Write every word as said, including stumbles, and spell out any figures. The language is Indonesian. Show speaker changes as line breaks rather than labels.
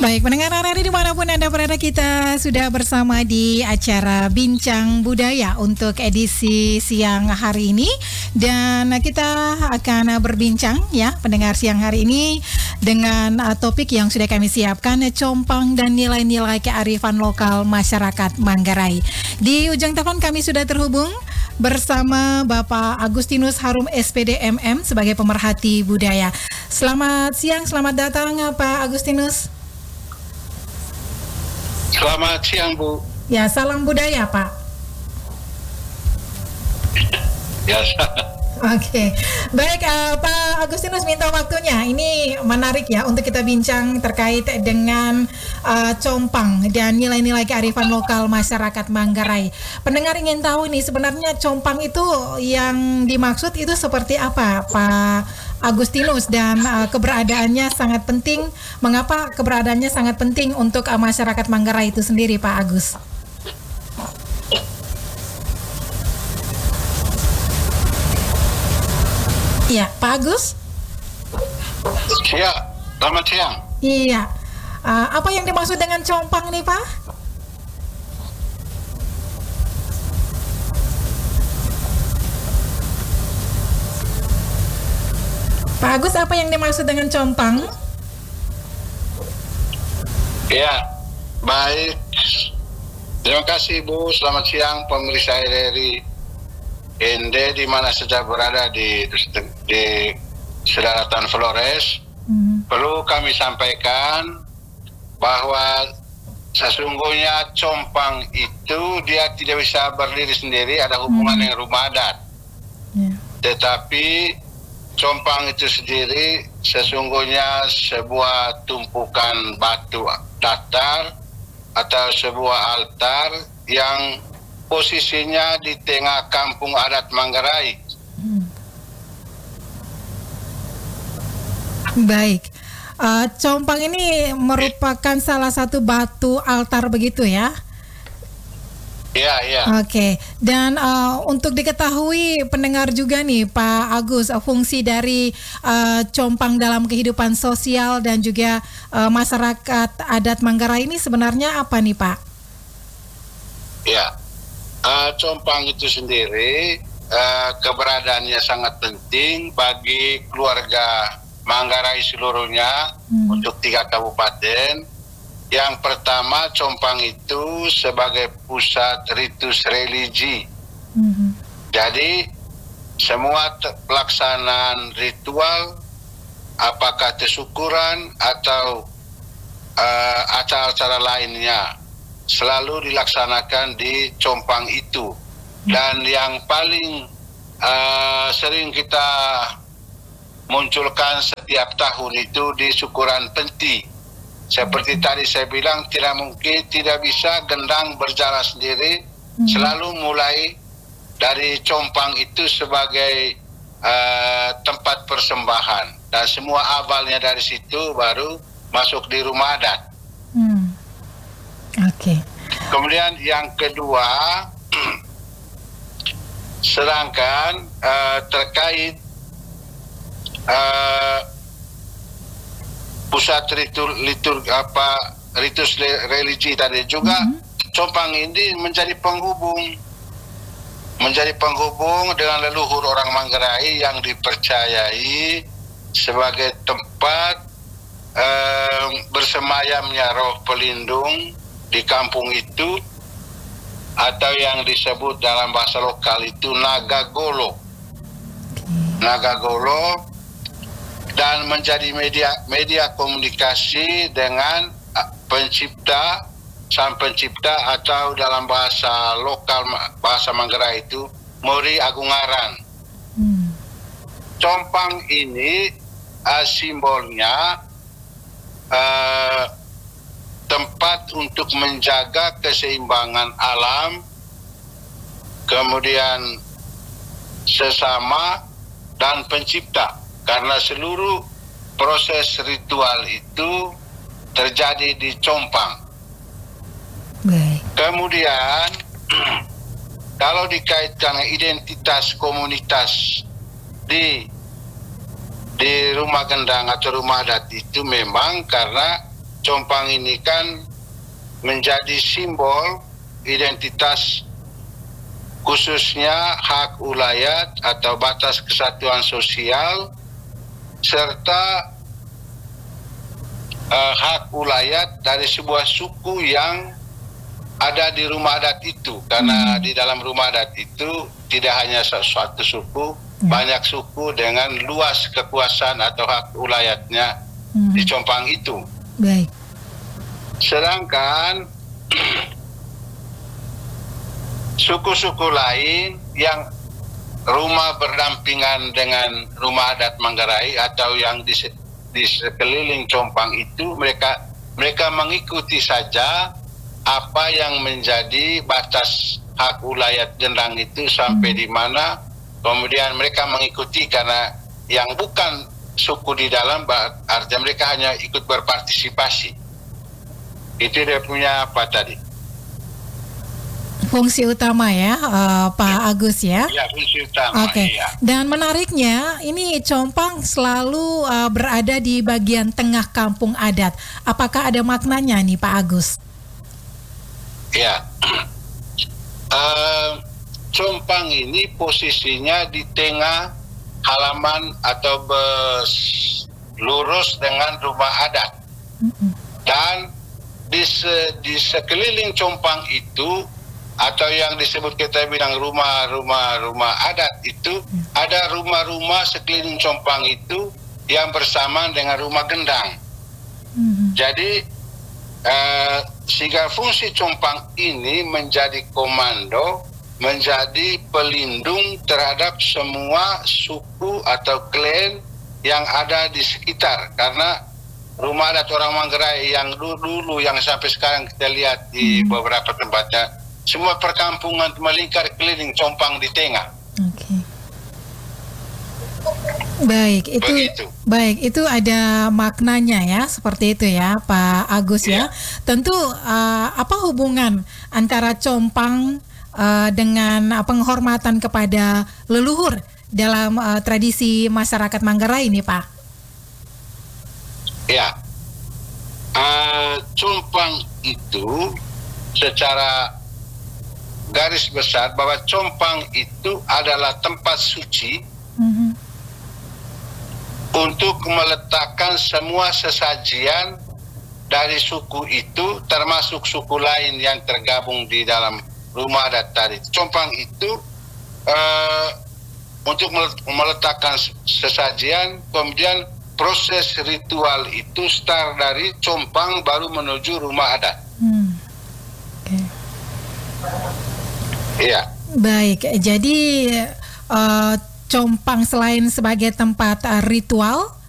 Baik, pendengar R R I dimanapun Anda berada, kita sudah bersama di acara Bincang Budaya untuk edisi siang hari ini. Dan kita akan berbincang ya, pendengar siang hari ini dengan uh, topik yang sudah kami siapkan, compang dan nilai-nilai kearifan lokal masyarakat Manggarai. Di ujung telepon kami sudah terhubung bersama Bapak Agustinus Harum S P D M M sebagai pemerhati budaya. Selamat siang, selamat datang Pak Agustinus.
Selamat siang, Bu.
Ya, salam budaya, Pak.
Ya.
Oke, okay. Baik, uh, Pak Agustinus minta waktunya. Ini menarik ya untuk kita bincang terkait dengan uh, compang dan nilai-nilai kearifan lokal masyarakat Manggarai. Pendengar ingin tahu nih, sebenarnya compang itu yang dimaksud itu seperti apa, Pak Agustinus, dan uh, keberadaannya sangat penting. Mengapa keberadaannya sangat penting untuk uh, masyarakat Manggarai itu sendiri, Pak Agus? Iya, Pak Agus?
Iya, selamat siang.
Iya. Uh, apa yang dimaksud dengan compang nih, Pak? Pak Agus, apa yang dimaksud dengan compang?
Iya, baik. Terima kasih, Bu. Selamat siang pemirsa R R I N D di mana saja berada di di Daratan Flores. Hmm. Perlu kami sampaikan bahwa sesungguhnya compang itu dia tidak bisa berdiri sendiri, ada hubungan hmm. dengan rumah adat. Yeah. Tetapi compang itu sendiri sesungguhnya sebuah tumpukan batu datar atau sebuah altar yang posisinya di tengah kampung adat Manggarai. Hmm.
Baik, uh, compang ini merupakan salah satu batu altar begitu ya?
Iya, iya.
Oke, dan uh, untuk diketahui pendengar juga nih Pak Agus, uh, fungsi dari uh, compang dalam kehidupan sosial dan juga uh, masyarakat adat Manggarai ini sebenarnya apa nih Pak?
Ya, uh, compang itu sendiri uh, keberadaannya sangat penting bagi keluarga Manggarai seluruhnya hmm. untuk tiga kabupaten. Yang pertama, compang itu sebagai pusat ritus religi. Mm-hmm. Jadi semua te- pelaksanaan ritual, apakah tersyukuran atau uh, acara-acara lainnya, selalu dilaksanakan di compang itu. Mm-hmm. Dan yang paling uh, sering kita munculkan setiap tahun itu di syukuran penti. Seperti tadi saya bilang, tidak mungkin, tidak bisa gendang berjalan sendiri, hmm. selalu mulai dari compang itu sebagai uh, tempat persembahan. Dan semua awalnya dari situ baru masuk di rumah adat. Hmm.
Oke. Okay.
Kemudian yang kedua, sedangkan uh, terkait uh, pusat ritur, litur apa ritus religi tadi juga, mm-hmm. compang ini menjadi penghubung menjadi penghubung dengan leluhur orang Manggarai yang dipercayai sebagai tempat eh, bersemayamnya roh pelindung di kampung itu, atau yang disebut dalam bahasa lokal itu Nagagolo. Nagagolo, dan menjadi media media komunikasi dengan pencipta, sang pencipta, atau dalam bahasa lokal bahasa Manggarai itu Mori Agungaran. Hmm. Compang ini uh, simbolnya uh, tempat untuk menjaga keseimbangan alam, kemudian sesama dan pencipta. Karena seluruh proses ritual itu terjadi di compang. Baik. Kemudian kalau dikaitkan identitas komunitas di di rumah gendang atau rumah adat itu, memang karena Compang ini kan menjadi simbol identitas khususnya hak ulayat atau batas kesatuan sosial serta uh, hak ulayat dari sebuah suku yang ada di rumah adat itu, karena di dalam rumah adat itu tidak hanya suatu suku, hmm. banyak suku dengan luas kekuasaan atau hak ulayatnya hmm. di Compang itu.
Baik.
Sedangkan suku-suku lain yang rumah berdampingan dengan rumah adat Manggarai atau yang di, di sekeliling Compang itu, mereka mereka mengikuti saja apa yang menjadi batas hak ulayat Jendang itu sampai hmm. di mana, kemudian mereka mengikuti karena yang bukan suku di dalam, artinya mereka hanya ikut berpartisipasi. Itu dia punya apa tadi?
Fungsi utama ya, uh, Pak Agus ya.
Ya, fungsi utama.
Oke. Okay.
Iya.
Dan menariknya, ini Compang selalu uh, berada di bagian tengah kampung adat. Apakah ada maknanya nih, Pak Agus?
Ya, uh, Compang ini posisinya di tengah halaman atau lurus dengan rumah adat. Mm-hmm. Dan di, se, di sekeliling Compang itu, atau yang disebut kita bilang rumah-rumah rumah adat itu, hmm. ada rumah-rumah sekeliling Compang itu yang bersamaan dengan rumah gendang. Hmm. Jadi eh, sehingga fungsi Compang ini menjadi komando, menjadi pelindung terhadap semua suku atau klan yang ada di sekitar, karena rumah adat orang Manggarai yang dulu yang sampai sekarang kita lihat di hmm. beberapa tempatnya, semua perkampungan melingkar keliling Compang di tengah. Oke. Okay.
Baik, itu
Begitu.
baik itu ada maknanya ya, seperti itu ya, Pak Agus ya. ya. Tentu uh, apa hubungan antara Compang uh, dengan uh, penghormatan kepada leluhur dalam uh, tradisi masyarakat Manggarai ini, Pak?
Ya, uh, Compang itu secara garis besar bahwa Compang itu adalah tempat suci mm-hmm. untuk meletakkan semua sesajian dari suku itu, termasuk suku lain yang tergabung di dalam rumah adat tadi. Compang itu uh, untuk meletakkan sesajian, kemudian proses ritual itu start dari Compang baru menuju rumah adat. Hmm. Okay. Iya.
Baik, jadi uh, Compang selain sebagai tempat uh, ritual,